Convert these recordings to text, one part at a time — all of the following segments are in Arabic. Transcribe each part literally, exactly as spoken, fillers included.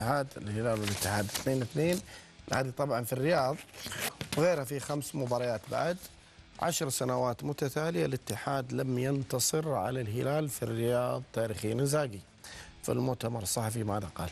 الاتحاد الهلال والاتحاد اثنين اثنين. هذه طبعا في الرياض وغيرها في خمس مباريات بعد. عشر سنوات متتالية الاتحاد لم ينتصر على الهلال في الرياض تاريخيا. إنزاغي في المؤتمر الصحفي ماذا قال؟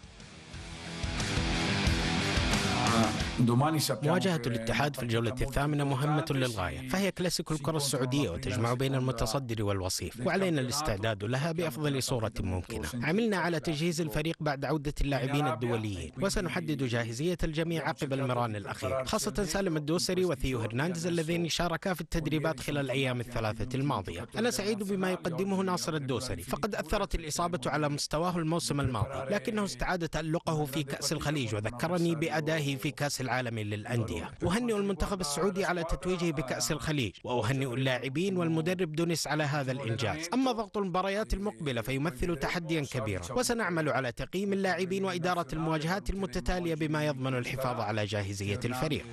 مواجهة الاتحاد في الجولة الثامنة مهمة للغاية، فهي كلاسيكو الكرة السعودية وتجمع بين المتصدر والوصيف، وعلينا الاستعداد لها بأفضل صورة ممكنة. عملنا على تجهيز الفريق بعد عودة اللاعبين الدوليين، وسنحدد جاهزية الجميع عقب المران الأخير، خاصة سالم الدوسري وثيو هرنانديز اللذين شاركا في التدريبات خلال الأيام الثلاثة الماضية. أنا سعيد بما يقدمه ناصر الدوسري، فقد أثرت الإصابة على مستواه الموسم الماضي، لكنه استعاد تألقه في كأس الخليج وذكرني بأدائه في كأس العالم للأندية. أهنئ المنتخب السعودي على تتويجه بكأس الخليج، وأهنئ اللاعبين والمدرب دونيس على هذا الإنجاز. أما ضغط المباريات المقبلة فيمثل تحديا كبيرا، وسنعمل على تقييم اللاعبين وإدارة المواجهات المتتالية بما يضمن الحفاظ على جاهزية الفريق.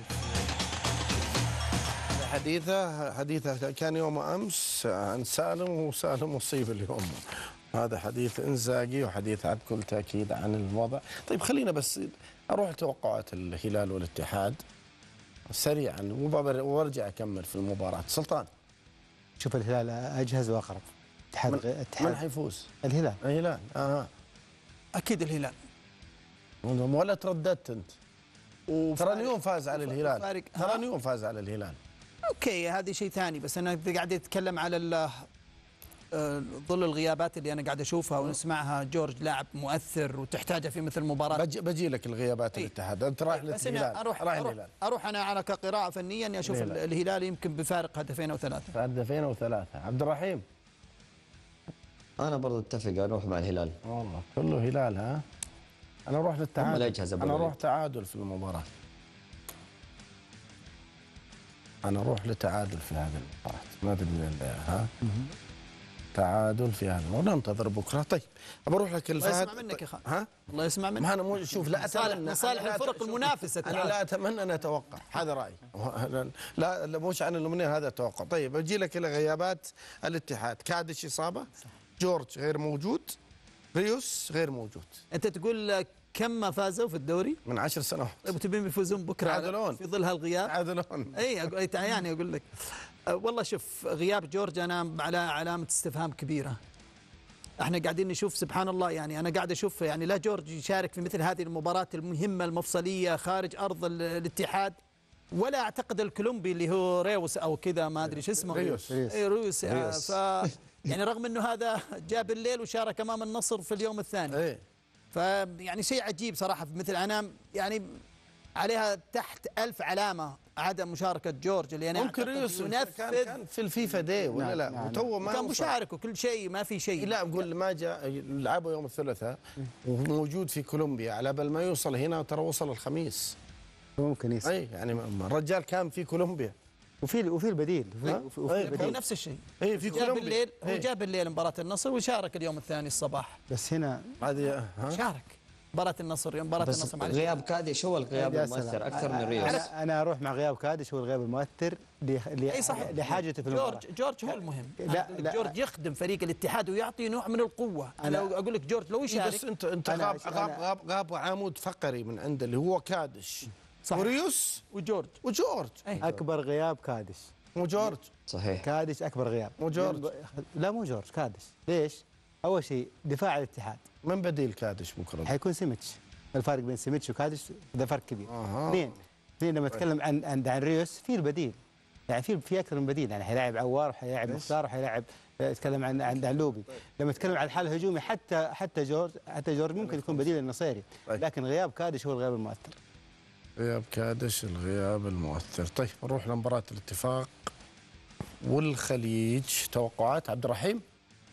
حديثه حديثه كان يوم أمس عن سالم، وسالم مصيب اليوم. هذا حديث إنزاغي وحديث عن كل تأكيد عن الوضع. طيب خلينا بس أروح لتوقعات الهلال والاتحاد سريعا وارجع أكمل في المباراة. سلطان، شوف الهلال أجهز وأقرب. من, من حيفوز؟ الهلال. الهلال آه. أكيد الهلال. ولا ترددت أنت؟ ترى اليوم فاز على الهلال، ترى اليوم فاز على الهلال. أوكي هذه شيء ثاني، بس أنا قاعد أتكلم على ظل الغيابات اللي أنا قاعد أشوفها ونسمعها. جورج لاعب مؤثر وتحتاجه في مثل مباراة. بجي, بجي لك الغيابات إيه؟ الاتحاد. أنت رايح للهلال. أروح, رايح أروح, الهلال. أروح أنا على كقراءة فنية أني أشوف الهلال. الهلال يمكن بفارق هدفين أو ثلاثة. هدفين أو ثلاثة. عبد الرحيم، أنا برضو أتفق، أروح مع الهلال. والله كله هلال. ها أنا أروح للتعادل. أنا أروح تعادل في المباراة. أنا أروح لتعادل في هذه المباراة. ما أدري ها تعادل في هذا وننتظر بكره. طيب بروح لك الفهد. الله يسمع منك يا خالد. ها الله يسمع منك. ما انا مو شوف لا اتمنى مصالح الفرق المنافسه. انا لا اتمنى ان اتوقع، هذا رايي. لا لا مش عن الامنيه، هذا التوقع. طيب اجي لك الى غيابات الاتحاد. كادش اصابه، جورج غير موجود، ريوس غير موجود. انت تقول كم ما فازوا في الدوري؟ من عشر سنوات. طيب تبين يفوزون بكره تعادلون في ظل هالغياب؟ تعادلون. اي يعني اقول لك أه والله شوف، غياب جورج انا على علامه استفهام كبيره. احنا قاعدين نشوف سبحان الله، يعني انا قاعد اشوف يعني لا جورج يشارك في مثل هذه المباراه المهمه المفصليه خارج ارض الاتحاد، ولا اعتقد الكولومبي اللي هو ريوس او كذا ما ادري شو اسمه. ريوس ريوس, ريوس. ريوس. ف يعني رغم انه هذا جاء بالليل وشارك امام النصر في اليوم الثاني. ايه فيعني شيء عجيب صراحه في مثل عنام، يعني عليها تحت ألف علامه عدم مشاركه جورج اللي انا ممكن ريوس كان, كان في الفيفا دي ولا نعم لا نعم وتو ما كان مشارك وكل شيء ما في شيء. لا اقول ما جاء لعبوا يوم الثلاثاء وموجود في كولومبيا، على بال ما يوصل هنا ترى وصل الخميس. ممكن يصير اي يعني الرجال كان في كولومبيا وفي وفي البديل وفي, وفي البديل نفس الشيء. اي في كولومبيا بالليل هو جاب بالليل مباراه النصر وشارك اليوم الثاني الصباح. بس هنا هذه شارك مباراة النصر يوم مباراة النصر. معلش غياب كادش هو الغياب المؤثر اكثر من ريوس. انا انا اروح مع غياب كادش، هو الغياب المؤثر لحاجته في المباراة. جورج جورج هو المهم. لا لا جورج يخدم فريق الاتحاد ويعطي نوع من القوه. انا اقول لك جورج لو يشارك. بس انت انت غاب غاب غاب, غاب عمود فقري من عنده اللي هو كادش صح. وريوس وجورج وجورج أيه. اكبر غياب كادش. مو جورج صحيح. كادش اكبر غياب. مو جورج. لا مو جورج، كادش. ليش؟ اول شيء دفاع الاتحاد. من بديل كادش بكره؟ حيكون سيميتش. الفرق بين سيميتش وكادش ده فرق كبير. اثنين آه. اثنين لما اتكلم عن عن عن ريوس في البديل، يعني في في اكثر من بديل، يعني حيلاعب عوار وحيلاعب مختار وحيلاعب اتكلم عن عن علوبي. لما اتكلم عن الحاله الهجومي حتى حتى جورج حتى جورج ممكن يكون بديل النصيري، لكن غياب كادش هو الغياب المؤثر. غياب كادش الغياب المؤثر. طيب نروح لمباراه الاتفاق والخليج. توقعات عبد الرحيم؟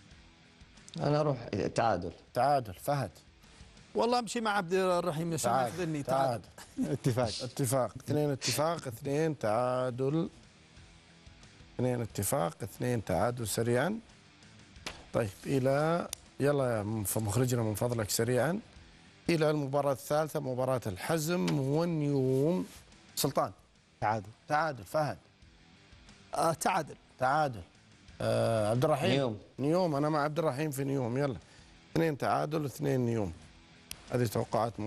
انا اروح تعادل. تعادل. فهد؟ والله امشي مع عبد الرحيم عشان ما ياخذني. تعادل. اتفاق. اتفاق. اثنين اتفاق اثنين تعادل. اثنين اتفاق اثنين تعادل سريعا. طيب الى يلا يا مخرجنا من فضلك سريعا الى المباراة الثالثة، مباراة الحزم ونيوم. سلطان؟ تعادل. تعادل. فهد؟ آه تعادل. تعادل. آه عبد الرحيم؟ نيوم. نيوم. انا مع عبد الرحيم في نيوم. يلا اثنين تعادل اثنين نيوم. هذه توقعات